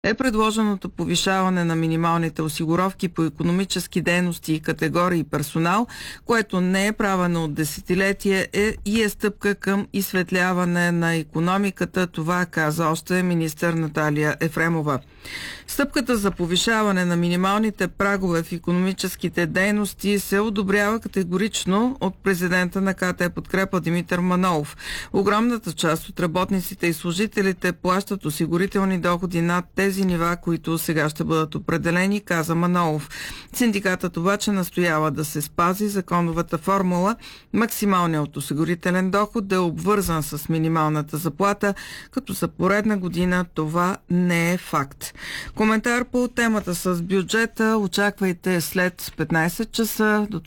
е предложеното повишаване на минималните осигуровки по икономически дейности и категории персонал, което не е правено от десетилетие и е стъпка към изсветляване на икономиката. Това каза още министър Наталия Ефремова. Стъпката за повишаване на минималните прагове в икономическите дейности се одобрява категорично от президента на КТ Подкрепа Димитър Манолов. Огромната част от работниците и служителите плащат осигурителни доходи над тези нива, които сега ще бъдат определени, каза Манолов. Синдикатът обаче настоява да се спази законовата формула максималният осигурителен доход да е обвързан с минималната заплата, като за поредна година това не е факт. Коментар по темата с бюджета очаквайте след 15 часа. До